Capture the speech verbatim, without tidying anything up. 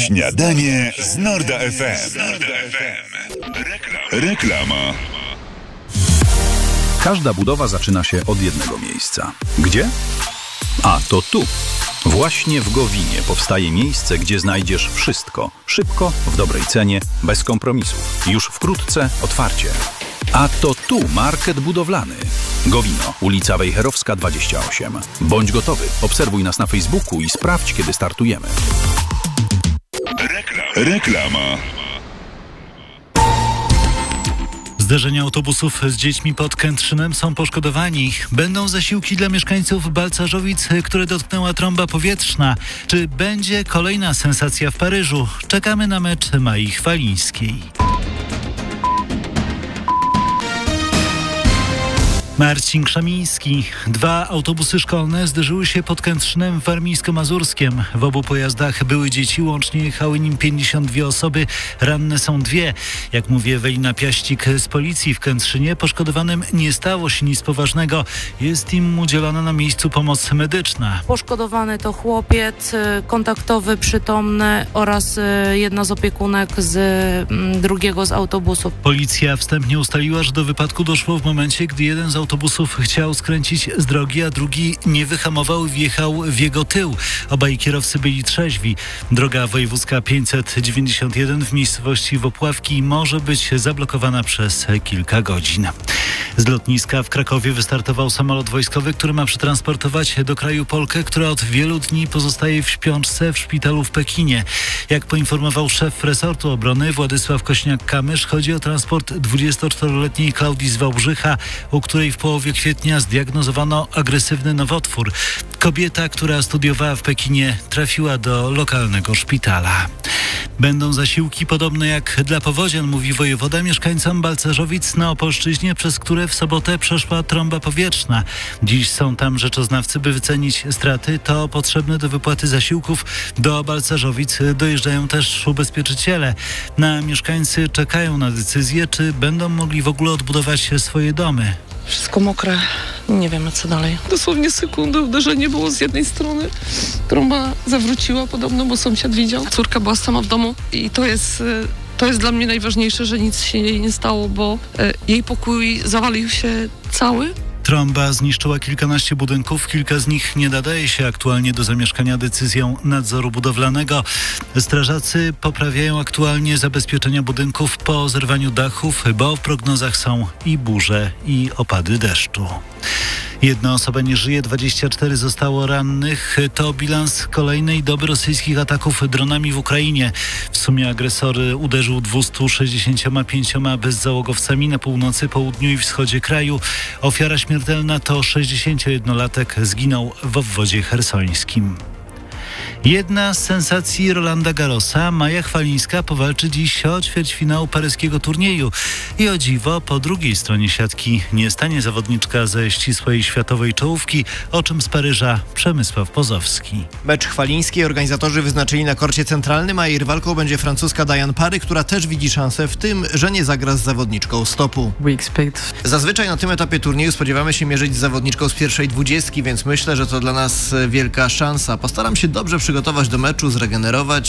Śniadanie z Norda F M. Reklama. Każda budowa zaczyna się od jednego miejsca. Gdzie? A, to tu. Właśnie w Gowinie powstaje miejsce, gdzie znajdziesz wszystko. Szybko, w dobrej cenie, bez kompromisów. Już wkrótce otwarcie. A to tu market budowlany. Gowino, ulica Wejherowska dwadzieścia osiem. Bądź gotowy, obserwuj nas na Facebooku i sprawdź, kiedy startujemy. Reklama. Zderzenia autobusów z dziećmi pod Kętrzynem są poszkodowani. Będą zasiłki dla mieszkańców Balcarzowic, które dotknęła trąba powietrzna. Czy będzie kolejna sensacja w Paryżu? Czekamy na mecz Mai Chwalińskiej. Marcin Krzamiński. Dwa autobusy szkolne zderzyły się pod Kętrzynem warmińsko-mazurskiem. W obu pojazdach były dzieci, łącznie jechały nim pięćdziesiąt dwie osoby. Ranne są dwie. Jak mówi Ewelina Piaścik z policji w Kętrzynie, poszkodowanym nie stało się nic poważnego. Jest im udzielona na miejscu pomoc medyczna. Poszkodowany to chłopiec kontaktowy, przytomny oraz jedna z opiekunek z drugiego z autobusów. Policja wstępnie ustaliła, że do wypadku doszło w momencie, gdy jeden z autobusów chciał skręcić z drogi, a drugi nie wyhamował i wjechał w jego tył. Obaj kierowcy byli trzeźwi. Droga wojewódzka pięćset dziewięćdziesiąt jeden w miejscowości Wopławki może być zablokowana przez kilka godzin. Z lotniska w Krakowie wystartował samolot wojskowy, który ma przetransportować do kraju Polkę, która od wielu dni pozostaje w śpiączce w szpitalu w Pekinie. Jak poinformował szef resortu obrony Władysław Kośniak-Kamysz, chodzi o transport dwudziestoczteroletniej Klaudii z Wałbrzycha, u której w połowie kwietnia zdiagnozowano agresywny nowotwór. Kobieta, która studiowała w Pekinie, trafiła do lokalnego szpitala. Będą zasiłki podobne jak dla powodzian, mówi wojewoda mieszkańcom Balcarzowic na Opolszczyźnie, przez które w sobotę przeszła trąba powietrzna. Dziś są tam rzeczoznawcy, by wycenić straty. To potrzebne do wypłaty zasiłków. Do Balcarzowic dojeżdżają też ubezpieczyciele. Na mieszkańcy czekają na decyzję, czy będą mogli w ogóle odbudować swoje domy. Wszystko mokre, nie wiemy co dalej. Dosłownie sekundę uderzenie było z jednej strony. Trąba zawróciła podobno, bo sąsiad widział. Córka była sama w domu i to jest, to jest dla mnie najważniejsze, że nic się jej nie stało, bo jej pokój zawalił się cały. Trąba zniszczyła kilkanaście budynków, kilka z nich nie nadaje się aktualnie do zamieszkania decyzją nadzoru budowlanego. Strażacy poprawiają aktualnie zabezpieczenia budynków po zerwaniu dachów, bo w prognozach są i burze, i opady deszczu. Jedna osoba nie żyje, dwadzieścia cztery zostało rannych. To bilans kolejnej doby rosyjskich ataków dronami w Ukrainie. W sumie agresor uderzył dwieście sześćdziesiąt pięć bezzałogowcami na północy, południu i wschodzie kraju. Ofiara śmiertelna to sześćdziesięciojednolatek, zginął w obwodzie chersońskim. Jedna z sensacji Rolanda Garrosa, Maja Chwalińska, powalczy dziś o ćwierćfinał paryskiego turnieju. I o dziwo, po drugiej stronie siatki nie stanie zawodniczka ze ścisłej światowej czołówki, o czym z Paryża Przemysław Pozowski. Mecz Chwalińskiej organizatorzy wyznaczyli na korcie centralnym, a jej rywalką będzie francuska Diane Parry, która też widzi szansę w tym, że nie zagra z zawodniczką stopu. Zazwyczaj na tym etapie turnieju spodziewamy się mierzyć z zawodniczką z pierwszej dwudziestki, więc myślę, że to dla nas wielka szansa. Postaram się dobrze przygotować do meczu, zregenerować